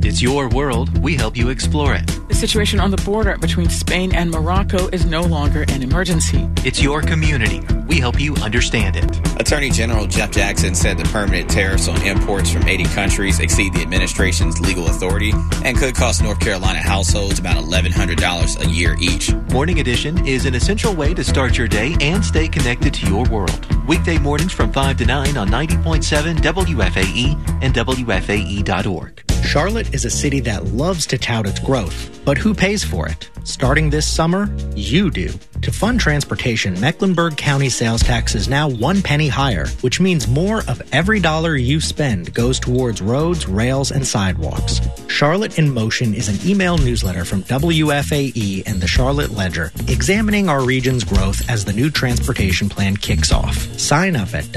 It's your world. We help you explore it. The situation on the border between Spain and Morocco is no longer an emergency. It's your community. We help you understand it. Attorney General Jeff Jackson said the permanent tariffs on imports from 80 countries exceed the administration's legal authority and could cost North Carolina households about $1,100 a year each. Morning Edition is an essential way to start your day and stay connected to your world. Weekday mornings from 5 to 9 on 90.7 WFAE and WFAE.org. Charlotte is a city that loves to tout its growth, but who pays for it? Starting this summer, you do. To fund transportation, Mecklenburg County sales tax is now 1 penny higher, which means more of every dollar you spend goes towards roads, rails, and sidewalks. Charlotte in Motion is an email newsletter from WFAE and the Charlotte Ledger, examining our region's growth as the new transportation plan kicks off. Sign up at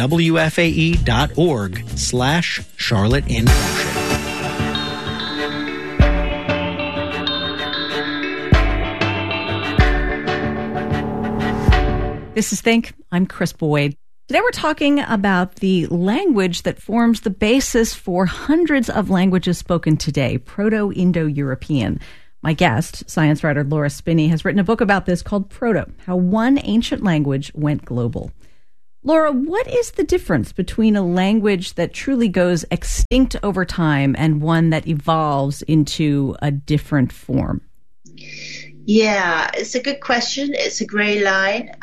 WFAE.org/Charlotte in Motion. This is Think. I'm Chris Boyd. Today we're talking about the language that forms the basis for hundreds of languages spoken today, Proto-Indo-European. My guest, science writer Laura Spinney, has written a book about this called Proto, How One Ancient Language Went Global. Laura, what is the difference between a language that truly goes extinct over time and one that evolves into a different form? Yeah, it's a good question. It's a grey line.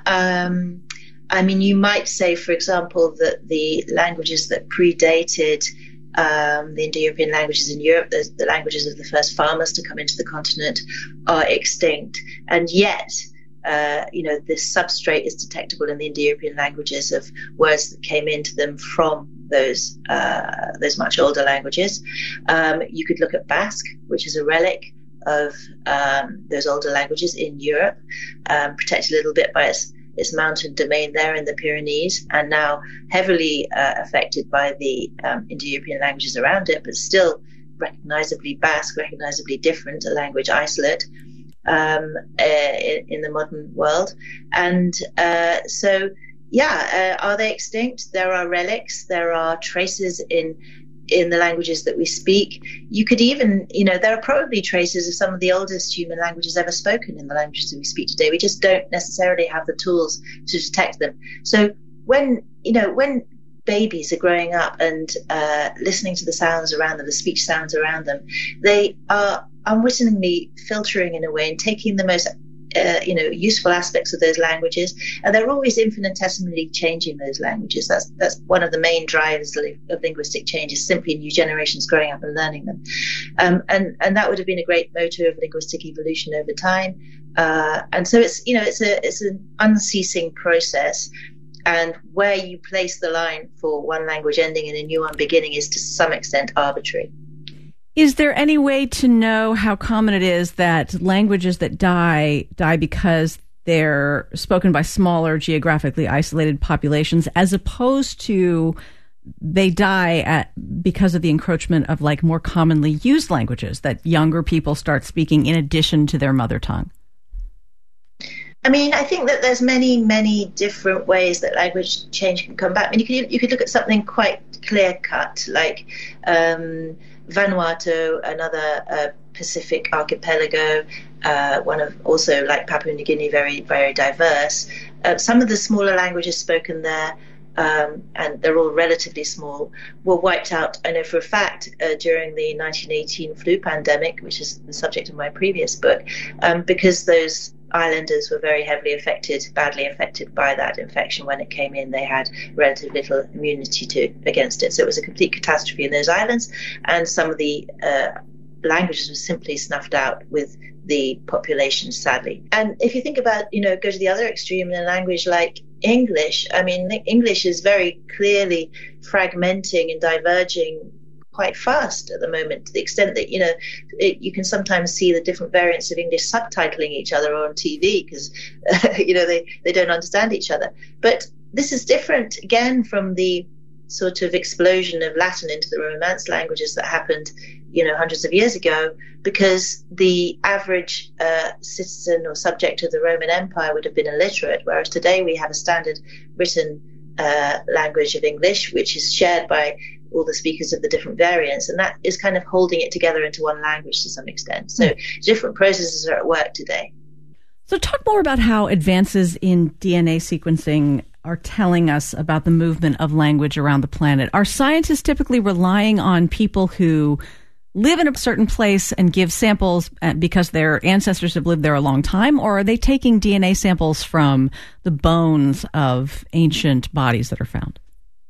I mean, you might say, for example, that the languages that predated the Indo-European languages in Europe, the languages of the first farmers to come into the continent, are extinct. And yet, this substrate is detectable in the Indo-European languages of words that came into them from those much older languages. You could look at Basque, which is a relic of those older languages in Europe, protected a little bit by its mountain domain there in the Pyrenees, and now heavily affected by the Indo-European languages around it, but still recognizably Basque, recognizably different, a language isolate in the modern world. And are they extinct? There are relics, there are traces in the languages that we speak. You could even, there are probably traces of some of the oldest human languages ever spoken in the languages that we speak today. We just don't necessarily have the tools to detect them. So when babies are growing up and listening to the sounds around them, the speech sounds around them, they are unwittingly filtering in a way and taking the most useful aspects of those languages, and they're always infinitesimally changing those languages. That's one of the main drivers of linguistic change, is simply new generations growing up and learning them. And that would have been a great motor of linguistic evolution over time. And so it's an unceasing process. And where you place the line for one language ending and a new one beginning is to some extent arbitrary. Is there any way to know how common it is that languages that die because they're spoken by smaller, geographically isolated populations, as opposed to they die because of the encroachment of more commonly used languages that younger people start speaking in addition to their mother tongue? I mean, I think that there's many, many different ways that language change can come back. I mean, you could look at something quite clear-cut, like Vanuatu, another Pacific archipelago, one of also like Papua New Guinea, very, very diverse. Some of the smaller languages spoken there, and they're all relatively small, were wiped out, I know for a fact, during the 1918 flu pandemic, which is the subject of my previous book, because those islanders were very badly affected by that infection. When it came in, they had relatively little immunity against it. So it was a complete catastrophe in those islands, and some of the languages were simply snuffed out with the population, sadly. And if you think about, go to the other extreme in a language like English, I mean, English is very clearly fragmenting and diverging quite fast at the moment, to the extent that you can sometimes see the different variants of English subtitling each other on TV because they don't understand each other. But this is different again from the sort of explosion of Latin into the Romance languages that happened hundreds of years ago, because the average citizen or subject of the Roman Empire would have been illiterate, whereas today we have a standard written language of English, which is shared by all the speakers of the different variants, and that is kind of holding it together into one language to some extent. So different processes are at work today. So talk more about how advances in DNA sequencing are telling us about the movement of language around the planet. Are scientists typically relying on people who live in a certain place and give samples because their ancestors have lived there a long time, or are they taking DNA samples from the bones of ancient bodies that are found?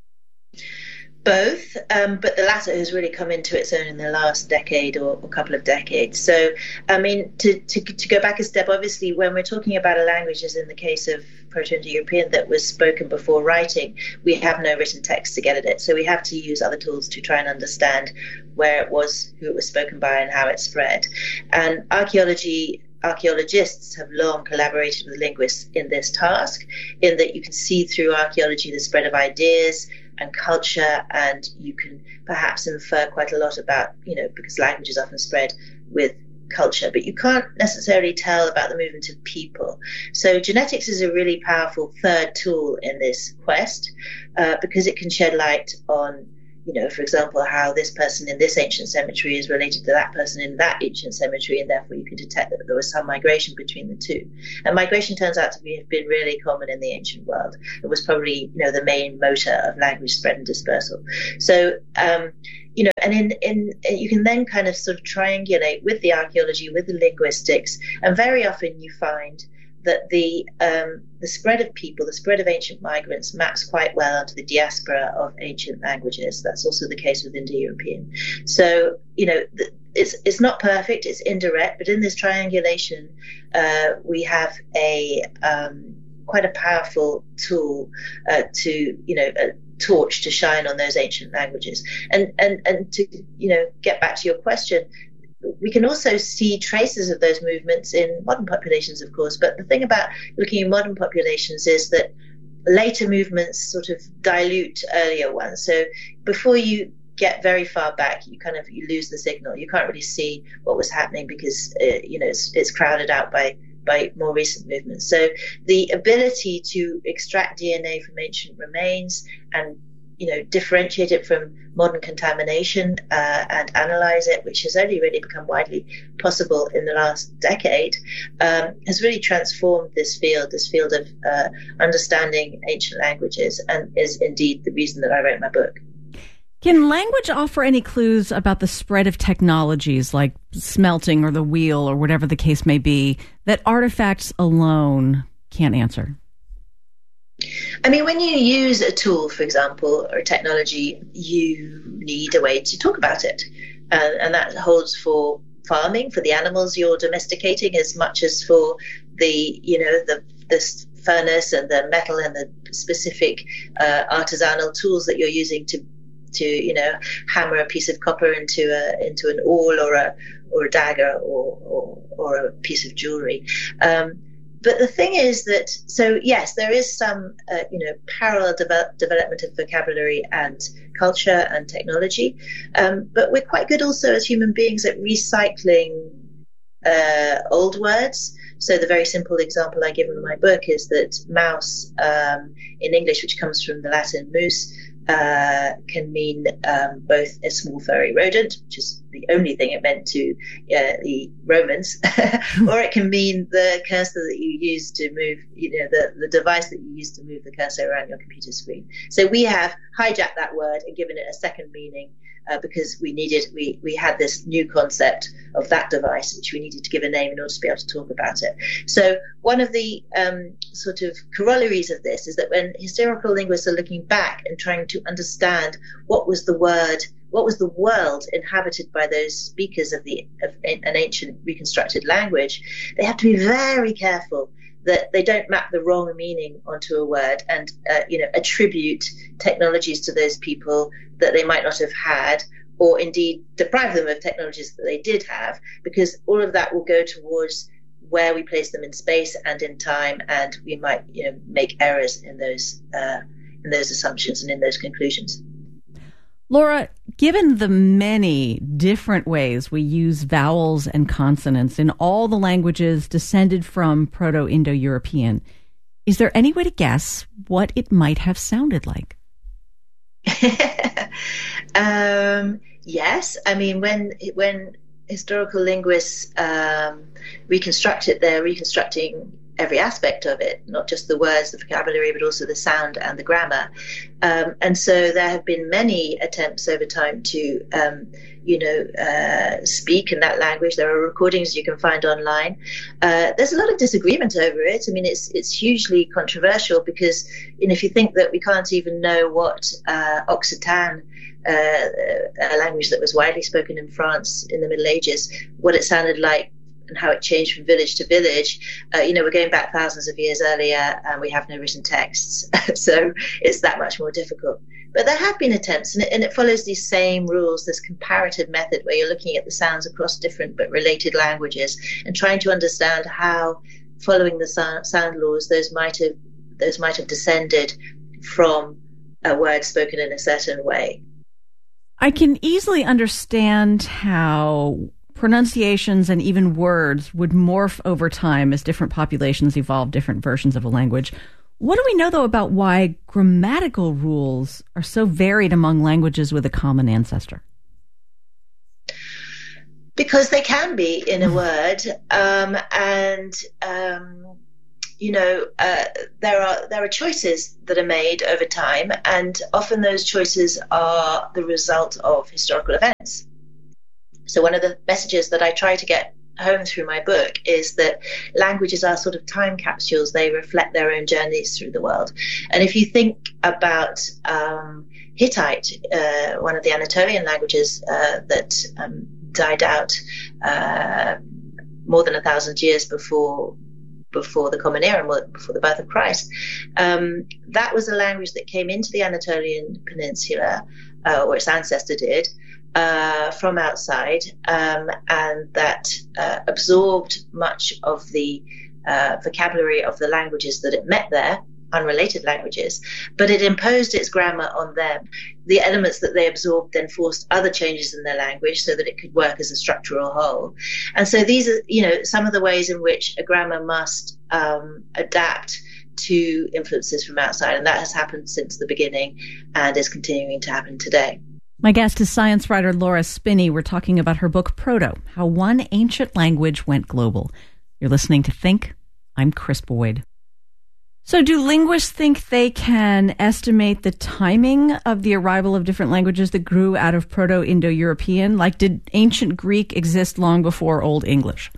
Both, but the latter has really come into its own in the last decade or couple of decades. So, I mean, to go back a step, obviously, when we're talking about a language, as in the case of Proto-Indo-European, that was spoken before writing, we have no written text to get at it. So we have to use other tools to try and understand where it was, who it was spoken by, and how it spread. And archaeologists have long collaborated with linguists in this task, in that you can see through archaeology the spread of ideas and culture, and you can perhaps infer quite a lot about, because languages often spread with culture, but you can't necessarily tell about the movement of people. So genetics is a really powerful third tool in this quest, because it can shed light on, for example, how this person in this ancient cemetery is related to that person in that ancient cemetery, and therefore you can detect that there was some migration between the two. And migration turns out to have been really common in the ancient world. It was probably, the main motor of language spread and dispersal. So, and you can then kind of sort of triangulate with the archaeology, with the linguistics, and very often you find that the spread of people, the spread of ancient migrants, maps quite well onto the diaspora of ancient languages. That's also the case with Indo-European. So, it's not perfect, it's indirect, but in this triangulation, we have quite a powerful tool a torch to shine on those ancient languages. And to, get back to your question, we can also see traces of those movements in modern populations, of course. But the thing about looking at modern populations is that later movements sort of dilute earlier ones. So before you get very far back, you lose the signal. You can't really see what was happening because it's crowded out by more recent movements. So the ability to extract DNA from ancient remains and differentiate it from modern contamination and analyze it, which has only really become widely possible in the last decade, has really transformed this field of understanding ancient languages, and is indeed the reason that I wrote my book. Can language offer any clues about the spread of technologies like smelting or the wheel or whatever the case may be that artifacts alone can't answer? I mean, when you use a tool, for example, or a technology, you need a way to talk about it. And that holds for farming, for the animals you're domesticating, as much as for the furnace and the metal and the specific artisanal tools that you're using to hammer a piece of copper into an awl or a dagger or a piece of jewelry. But the thing is that, so yes, there is some, parallel development of vocabulary and culture and technology. But we're quite good also as human beings at recycling old words. So the very simple example I give in my book is that mouse in English, which comes from the Latin mus, can mean both a small furry rodent, which is the only thing it meant to the Romans, or it can mean the cursor that you use to move, the device that you use to move the cursor around your computer screen. So we have hijacked that word and given it a second meaning because we had this new concept of that device, which we needed to give a name in order to be able to talk about it. So one of the sort of corollaries of this is that when historical linguists are looking back and trying to understand what was the world inhabited by those speakers of an ancient reconstructed language, they have to be very careful that they don't map the wrong meaning onto a word and attribute technologies to those people that they might not have had, or indeed deprive them of technologies that they did have, because all of that will go towards where we place them in space and in time, and we might make errors in those assumptions and in those conclusions. Laura, given the many different ways we use vowels and consonants in all the languages descended from Proto-Indo-European, is there any way to guess what it might have sounded like? Yes, I mean when historical linguists reconstruct it, they're reconstructing every aspect of it, not just the words, the vocabulary, but also the sound and the grammar. And so there have been many attempts over time to, speak in that language. There are recordings you can find online. There's a lot of disagreement over it. I mean, it's hugely controversial because, if you think that we can't even know what Occitan, a language that was widely spoken in France in the Middle Ages, what it sounded like, and how it changed from village to village. We're going back thousands of years earlier and we have no written texts. So it's that much more difficult. But there have been attempts, and it follows these same rules, this comparative method where you're looking at the sounds across different but related languages and trying to understand how, following the sound laws, those might have descended from a word spoken in a certain way. I can easily understand how pronunciations and even words would morph over time as different populations evolve different versions of a language. What do we know, though, about why grammatical rules are so varied among languages with a common ancestor? Because they can be in a word, there are choices that are made over time, and often those choices are the result of historical events. So one of the messages that I try to get home through my book is that languages are sort of time capsules. They reflect their own journeys through the world. And if you think about Hittite, one of the Anatolian languages that died out more than 1,000 years before the Common Era, before the birth of Christ, that was a language that came into the Anatolian Peninsula, or its ancestor did, from outside, and that absorbed much of the vocabulary of the languages that it met there, unrelated languages, but it imposed its grammar on them. The elements that they absorbed then forced other changes in their language so that it could work as a structural whole. And so these are, some of the ways in which a grammar must adapt to influences from outside, and that has happened since the beginning and is continuing to happen today. My guest is science writer Laura Spinney. We're talking about her book, Proto, How One Ancient Language Went Global. You're listening to Think. I'm Chris Boyd. So do linguists think they can estimate the timing of the arrival of different languages that grew out of Proto-Indo-European? Like, did ancient Greek exist long before Old English?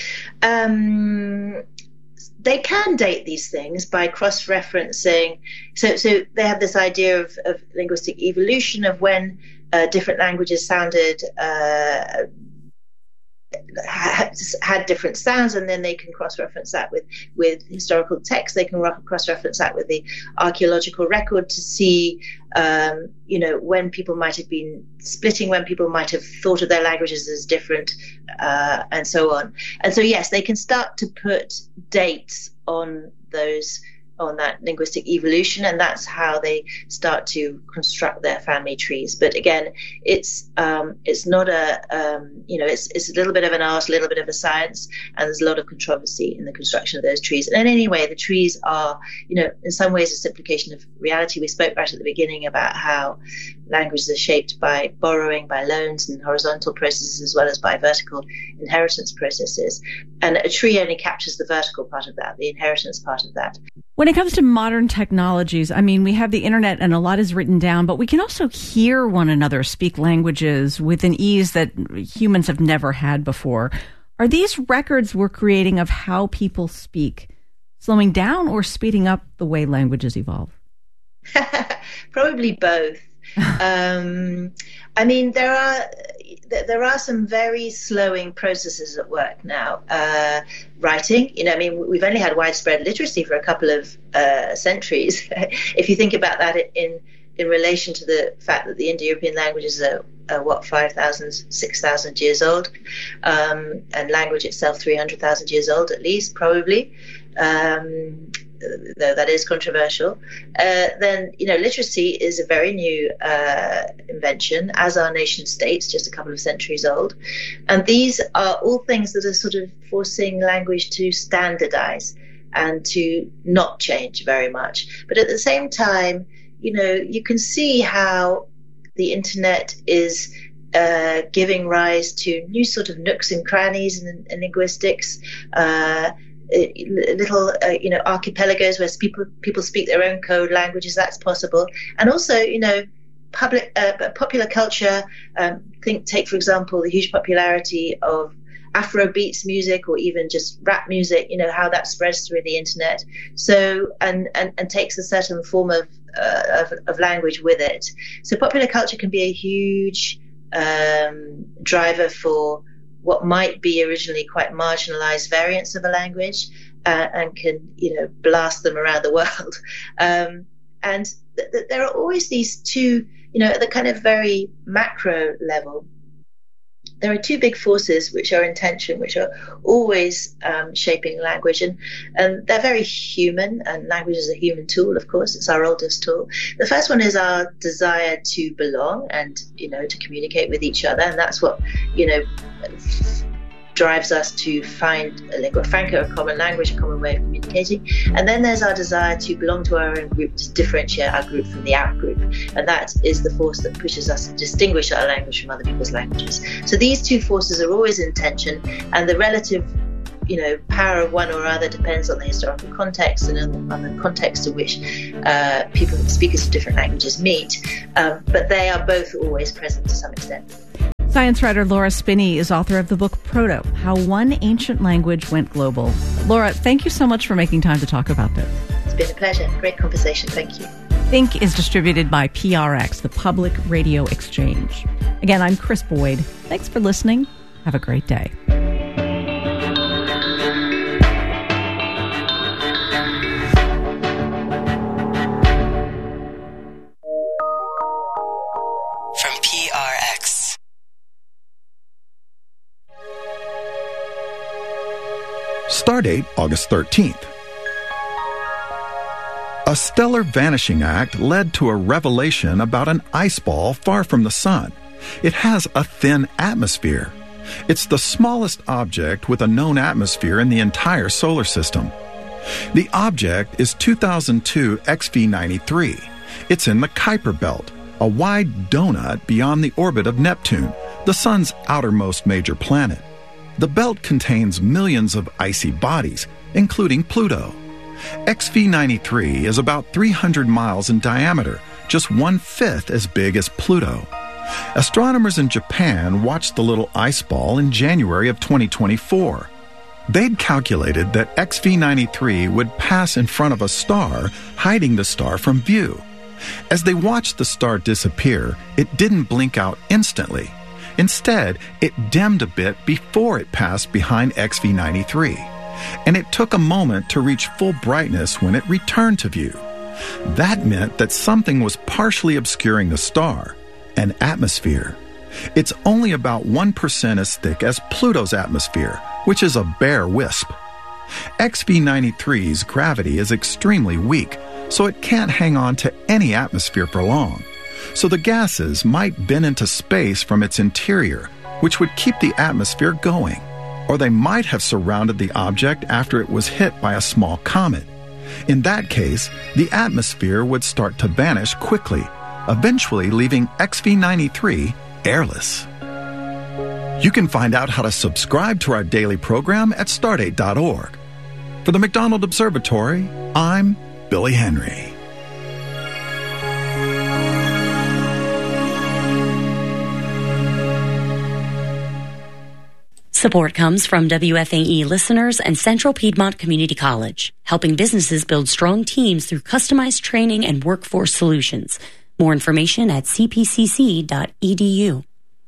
They can date these things by cross-referencing. So they have this idea of linguistic evolution, of when different languages sounded, had different sounds, and then they can cross-reference that with historical texts. They can cross-reference that with the archaeological record to see, when people might have been splitting, when people might have thought of their languages as different, and so on. And so, yes, they can start to put dates on that linguistic evolution, and that's how they start to construct their family trees. But again, it's not it's a little bit of an art, a little bit of a science, and there's a lot of controversy in the construction of those trees. And anyway, the trees are, in some ways a simplification of reality. We spoke right at the beginning about how languages are shaped by borrowing, by loans and horizontal processes, as well as by vertical inheritance processes. And a tree only captures the vertical part of that, the inheritance part of that. When it comes to modern technologies, I mean, we have the internet and a lot is written down, but we can also hear one another speak languages with an ease that humans have never had before. Are these records we're creating of how people speak slowing down or speeding up the way languages evolve? Probably both. I mean, there are some very slowing processes at work now. Writing, we've only had widespread literacy for a couple of centuries. If you think about that in relation to the fact that the Indo-European languages are 5,000, 6,000 years old, and language itself 300,000 years old at least, probably. Though that is controversial, then literacy is a very new invention, as are nation states, just a couple of centuries old. And these are all things that are sort of forcing language to standardize and to not change very much. But at the same time, you can see how the internet is giving rise to new sort of nooks and crannies in linguistics, little archipelagos where people speak their own code languages. That's possible, and also popular culture. Take for example the huge popularity of Afrobeats music or even just rap music. How that spreads through the internet. So and takes a certain form of language with it. So popular culture can be a huge driver for what might be originally quite marginalized variants of a language, and can blast them around the world. And there are always these two, at the kind of very macro level, there are two big forces which are in tension, which are always shaping language, and they're very human, and language is a human tool, of course. It's our oldest tool. The first one is our desire to belong and, to communicate with each other, and that's what, drives us to find a lingua franca, a common language, a common way of communicating. And then there's our desire to belong to our own group, to differentiate our group from the out group. And that is the force that pushes us to distinguish our language from other people's languages. So these two forces are always in tension, and the relative power of one or other depends on the historical context and on the context in which speakers of different languages meet. But they are both always present to some extent. Science writer Laura Spinney is author of the book Proto, How One Ancient Language Went Global. Laura, thank you so much for making time to talk about this. It's been a pleasure. Great conversation. Thank you. Think is distributed by PRX, the Public Radio Exchange. Again, I'm Chris Boyd. Thanks for listening. Have a great day. From PRX. Stardate August 13th. A stellar vanishing act led to a revelation about an ice ball far from the sun. It has a thin atmosphere. It's the smallest object with a known atmosphere in the entire solar system. The object is 2002 XV93. It's in the Kuiper Belt, a wide donut beyond the orbit of Neptune, the sun's outermost major planet. The belt contains millions of icy bodies, including Pluto. XV93 is about 300 miles in diameter, just 1/5 as big as Pluto. Astronomers in Japan watched the little ice ball in January of 2024. They'd calculated that XV93 would pass in front of a star, hiding the star from view. As they watched the star disappear, it didn't blink out instantly. Instead, it dimmed a bit before it passed behind XV93, and it took a moment to reach full brightness when it returned to view. That meant that something was partially obscuring the star, an atmosphere. It's only about 1% as thick as Pluto's atmosphere, which is a bare wisp. XV93's gravity is extremely weak, so it can't hang on to any atmosphere for long. So the gases might bend into space from its interior, which would keep the atmosphere going. Or they might have surrounded the object after it was hit by a small comet. In that case, the atmosphere would start to vanish quickly, eventually leaving XV93 airless. You can find out how to subscribe to our daily program at stardate.org. For the McDonald Observatory, I'm Billy Henry. Support comes from WFAE listeners and Central Piedmont Community College, helping businesses build strong teams through customized training and workforce solutions. More information at cpcc.edu.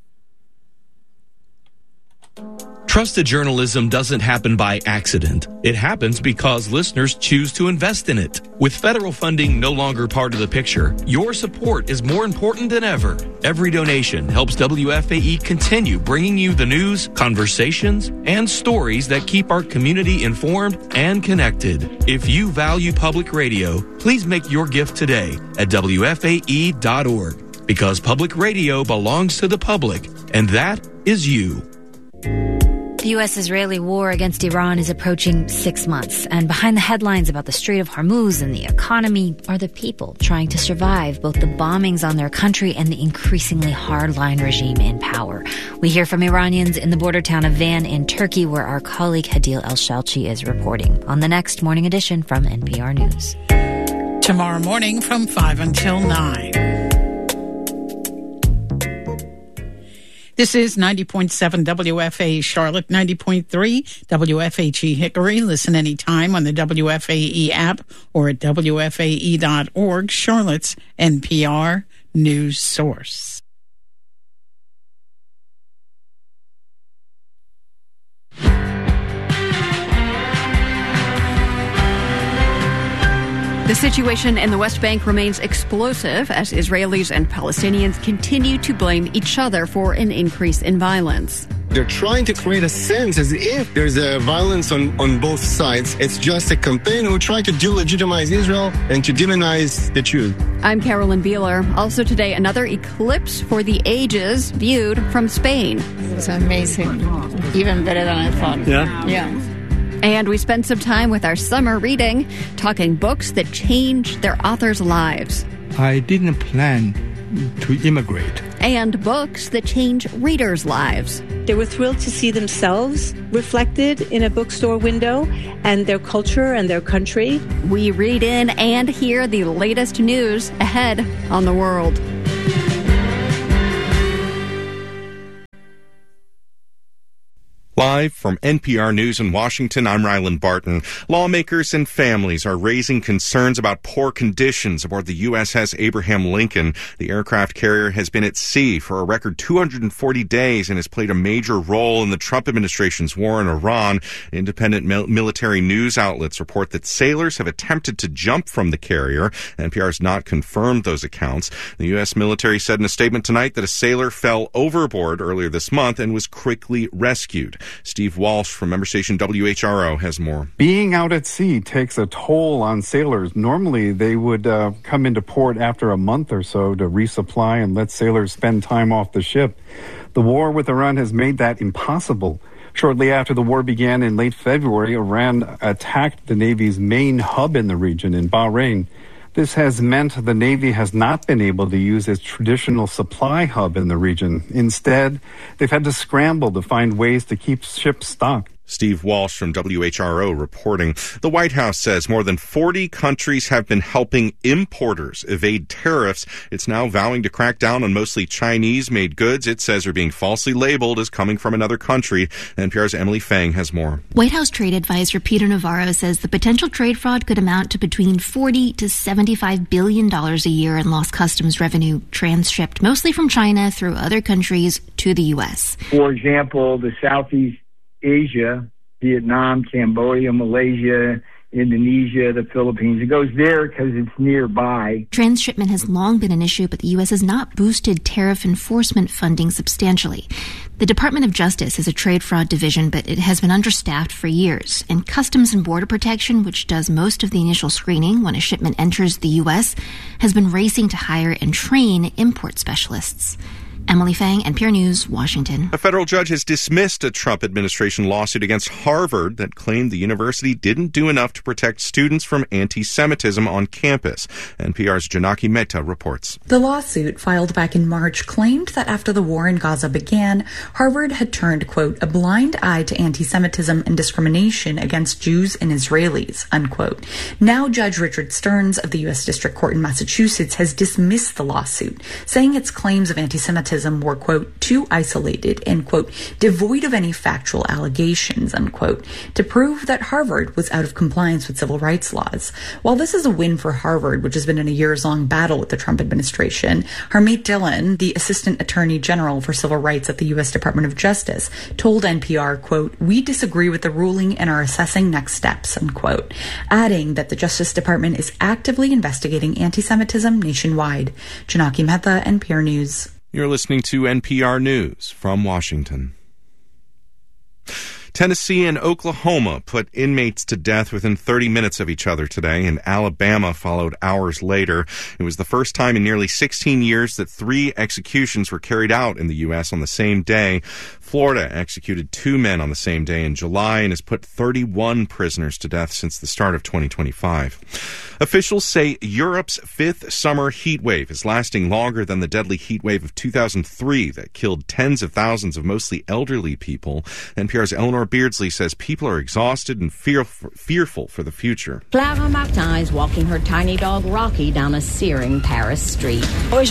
Trusted journalism doesn't happen by accident. It happens because listeners choose to invest in it. With federal funding no longer part of the picture, your support is more important than ever. Every donation helps WFAE continue bringing you the news, conversations, and stories that keep our community informed and connected. If you value public radio, please make your gift today at WFAE.org, because public radio belongs to the public, and that is you. The U.S.-Israeli war against Iran is approaching 6 months, and behind the headlines about the Strait of Hormuz and the economy are the people trying to survive both the bombings on their country and the increasingly hardline regime in power. We hear from Iranians in the border town of Van in Turkey, where our colleague Hadil El-Shalchi is reporting on the next Morning Edition from NPR News. Tomorrow morning from 5 until 9. This is 90.7 WFAE Charlotte, 90.3 WFHE Hickory. Listen anytime on the WFAE app or at WFAE.org, Charlotte's NPR news source. The situation in the West Bank remains explosive as Israelis and Palestinians continue to blame each other for an increase in violence. They're trying to create a sense as if there's a violence on both sides. It's just a campaign who try to delegitimize Israel and to demonize the truth. I'm Carolyn Beeler. Also today, another eclipse for the ages viewed from Spain. It was amazing. Even better than I thought. Yeah. And we spent some time with our summer reading, talking books that changed their authors' lives. I didn't plan to immigrate. And books that change readers' lives. They were thrilled to see themselves reflected in a bookstore window and their culture and their country. We read in and hear the latest news ahead on the world. Live from NPR News in Washington, I'm Ryland Barton. Lawmakers and families are raising concerns about poor conditions aboard the USS Abraham Lincoln. The aircraft carrier has been at sea for a record 240 days and has played a major role in the Trump administration's war in Iran. Independent military news outlets report that sailors have attempted to jump from the carrier. NPR has not confirmed those accounts. The U.S. military said in a statement tonight that a sailor fell overboard earlier this month and was quickly rescued. Steve Walsh from member station WHRO has more. Being out at sea takes a toll on sailors. Normally, they would come into port after a month or so to resupply and let sailors spend time off the ship. The war with Iran has made that impossible. Shortly after the war began in late February, Iran attacked the Navy's main hub in the region in Bahrain. This has meant the Navy has not been able to use its traditional supply hub in the region. Instead, they've had to scramble to find ways to keep ships stocked. Steve Walsh from WHRO reporting. The White House says more than 40 countries have been helping importers evade tariffs. It's now vowing to crack down on mostly Chinese-made goods it says are being falsely labeled as coming from another country. NPR's Emily Fang has more. White House trade advisor Peter Navarro says the potential trade fraud could amount to between $40 to $75 billion a year in lost customs revenue transshipped mostly from China through other countries to the U.S. For example, the Southeast Asia, Vietnam, Cambodia, Malaysia, Indonesia, the Philippines. It goes there because it's nearby. Transshipment has long been an issue, but the U.S. has not boosted tariff enforcement funding substantially. The Department of Justice is a trade fraud division, but it has been understaffed for years. And Customs and Border Protection, which does most of the initial screening when a shipment enters the U.S., has been racing to hire and train import specialists. Emily Fang, NPR News, Washington. A federal judge has dismissed a Trump administration lawsuit against Harvard that claimed the university didn't do enough to protect students from anti-Semitism on campus. NPR's Janaki Mehta reports. The lawsuit, filed back in March, claimed that after the war in Gaza began, Harvard had turned, quote, a blind eye to anti-Semitism and discrimination against Jews and Israelis, unquote. Now Judge Richard Stearns of the U.S. District Court in Massachusetts has dismissed the lawsuit, saying its claims of anti-Semitism were, quote, too isolated and, quote, devoid of any factual allegations, unquote, to prove that Harvard was out of compliance with civil rights laws. While this is a win for Harvard, which has been in a years-long battle with the Trump administration, Harmeet Dillon, the Assistant Attorney General for Civil Rights at the U.S. Department of Justice, told NPR, quote, we disagree with the ruling and are assessing next steps, unquote, adding that the Justice Department is actively investigating anti-Semitism nationwide. Janaki Mehta, NPR News. You're listening to NPR News from Washington. Tennessee and Oklahoma put inmates to death within 30 minutes of each other today, and Alabama followed hours later. It was the first time in nearly 16 years that 3 executions were carried out in the U.S. on the same day. Florida executed 2 men on the same day in July and has put 31 prisoners to death since the start of 2025. Officials say Europe's 5th summer heat wave is lasting longer than the deadly heat wave of 2003 that killed tens of thousands of mostly elderly people. NPR's Eleanor Beardsley says people are exhausted and fearful for the future. Clara Martin is walking her tiny dog Rocky down a searing Paris street.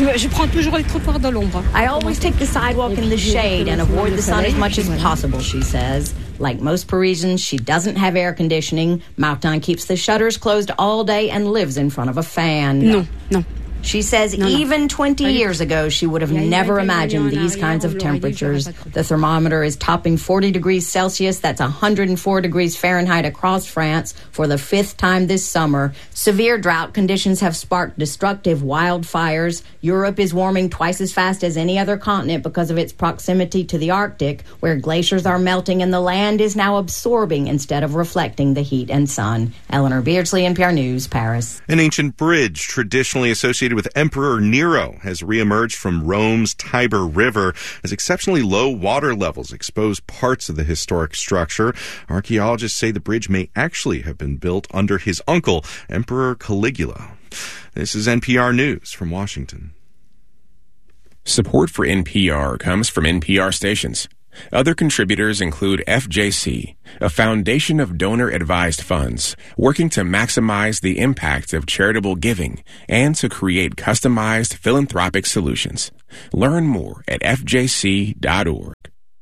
I always take the sidewalk in the shade and avoid the sun as much as possible, she says. Like most Parisians, she doesn't have air conditioning. Martin keeps the shutters closed all day and lives in front of a fan. No. She says even 20 years ago, she would have never imagined these kinds of temperatures. The thermometer is topping 40 degrees Celsius. That's 104 degrees Fahrenheit across France for the 5th time this summer. Severe drought conditions have sparked destructive wildfires. Europe is warming twice as fast as any other continent because of its proximity to the Arctic, where glaciers are melting and the land is now absorbing instead of reflecting the heat and sun. Eleanor Beardsley, NPR News, Paris. An ancient bridge traditionally associated with Emperor Nero has reemerged from Rome's Tiber River as exceptionally low water levels expose parts of the historic structure. Archaeologists say the bridge may actually have been built under his uncle, Emperor Caligula. This is NPR News from Washington. Support for NPR comes from NPR stations. Other contributors include FJC, a foundation of donor-advised funds working to maximize the impact of charitable giving and to create customized philanthropic solutions. Learn more at fjc.org.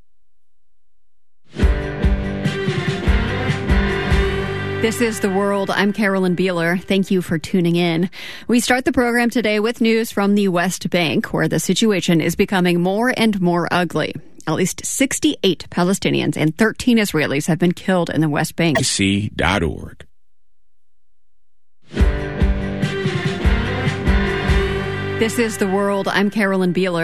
This is The World. I'm Carolyn Beeler. Thank you for tuning in. We start the program today with news from the West Bank, where the situation is becoming more and more ugly. At least 68 Palestinians and 13 Israelis have been killed in the West Bank. FJC.org. This is The World. I'm Carolyn Beeler.